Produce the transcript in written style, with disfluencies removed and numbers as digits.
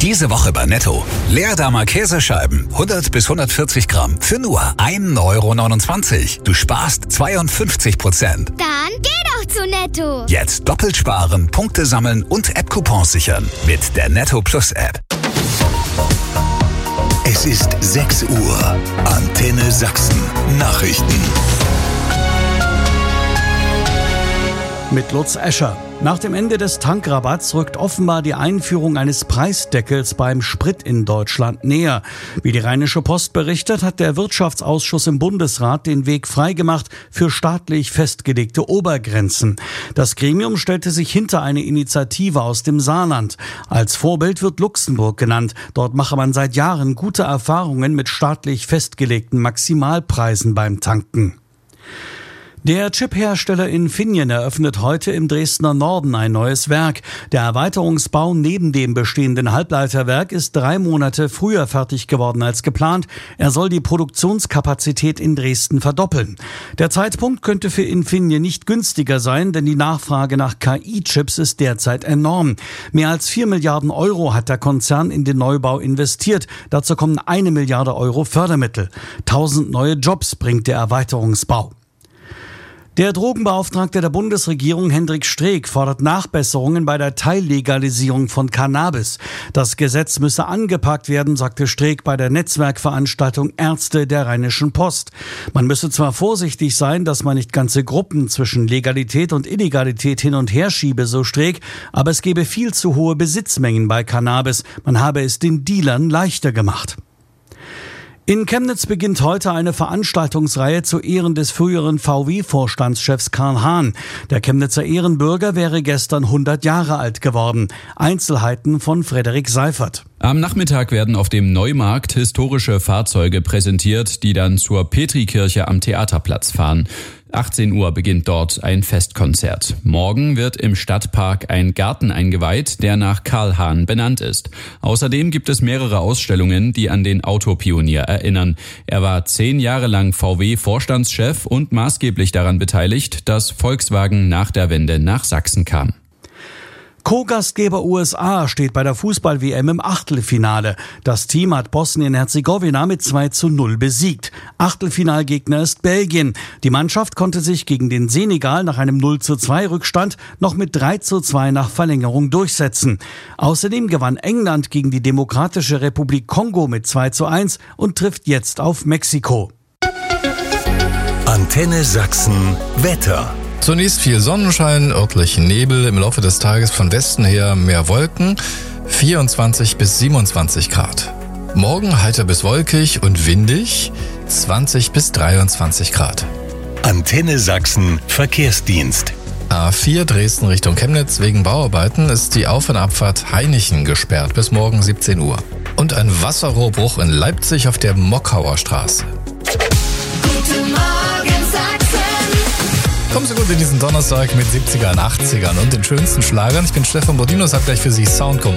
Diese Woche bei Netto. Leerdamer Käsescheiben, 100 bis 140 Gramm, für nur 1,29 €. Du sparst 52%. Dann geh doch zu Netto. Jetzt doppelt sparen, Punkte sammeln und App-Coupons sichern. Mit der Netto Plus App. Es ist 6 Uhr. Antenne Sachsen. Nachrichten. Mit Lutz Escher. Nach dem Ende des Tankrabatts rückt offenbar die Einführung eines Preisdeckels beim Sprit in Deutschland näher. Wie die Rheinische Post berichtet, hat der Wirtschaftsausschuss im Bundesrat den Weg freigemacht für staatlich festgelegte Obergrenzen. Das Gremium stellte sich hinter eine Initiative aus dem Saarland. Als Vorbild wird Luxemburg genannt. Dort mache man seit Jahren gute Erfahrungen mit staatlich festgelegten Maximalpreisen beim Tanken. Der Chiphersteller Infineon eröffnet heute im Dresdner Norden ein neues Werk. Der Erweiterungsbau neben dem bestehenden Halbleiterwerk ist 3 Monate früher fertig geworden als geplant. Er soll die Produktionskapazität in Dresden verdoppeln. Der Zeitpunkt könnte für Infineon nicht günstiger sein, denn die Nachfrage nach KI-Chips ist derzeit enorm. Mehr als 4 Milliarden € hat der Konzern in den Neubau investiert. Dazu kommen 1 Milliarde € Fördermittel. 1000 neue Jobs bringt der Erweiterungsbau. Der Drogenbeauftragte der Bundesregierung Hendrik Streeck fordert Nachbesserungen bei der Teillegalisierung von Cannabis. Das Gesetz müsse angepackt werden, sagte Streeck bei der Netzwerkveranstaltung Ärzte der Rheinischen Post. Man müsse zwar vorsichtig sein, dass man nicht ganze Gruppen zwischen Legalität und Illegalität hin und her schiebe, so Streeck, aber es gebe viel zu hohe Besitzmengen bei Cannabis. Man habe es den Dealern leichter gemacht. In Chemnitz beginnt heute eine Veranstaltungsreihe zu Ehren des früheren VW-Vorstandschefs Karl Hahn. Der Chemnitzer Ehrenbürger wäre gestern 100 Jahre alt geworden. Einzelheiten von Frederik Seifert. Am Nachmittag werden auf dem Neumarkt historische Fahrzeuge präsentiert, die dann zur Petrikirche am Theaterplatz fahren. 18 Uhr beginnt dort ein Festkonzert. Morgen wird im Stadtpark ein Garten eingeweiht, der nach Karl Hahn benannt ist. Außerdem gibt es mehrere Ausstellungen, die an den Autopionier erinnern. Er war 10 Jahre lang VW-Vorstandschef und maßgeblich daran beteiligt, dass Volkswagen nach der Wende nach Sachsen kam. Co-Gastgeber USA steht bei der Fußball-WM im Achtelfinale. Das Team hat Bosnien-Herzegowina mit 2:0 besiegt. Achtelfinalgegner ist Belgien. Die Mannschaft konnte sich gegen den Senegal nach einem 0:2 Rückstand noch mit 3:2 nach Verlängerung durchsetzen. Außerdem gewann England gegen die Demokratische Republik Kongo mit 2:1 und trifft jetzt auf Mexiko. Antenne Sachsen Wetter. Zunächst viel Sonnenschein, örtlichen Nebel, im Laufe des Tages von Westen her mehr Wolken, 24 bis 27 Grad. Morgen heiter bis wolkig und windig, 20 bis 23 Grad. Antenne Sachsen Verkehrsdienst. A4 Dresden Richtung Chemnitz wegen Bauarbeiten ist die Auf- und Abfahrt Hainichen gesperrt bis morgen 17 Uhr. Und ein Wasserrohrbruch in Leipzig auf der Mockauer Straße. Guten Morgen Sachsen. Kommen Sie gut in diesen Donnerstag mit 70ern, 80ern und den schönsten Schlagern. Ich bin Stefan Bodino, sag gleich für Sie Soundkommando.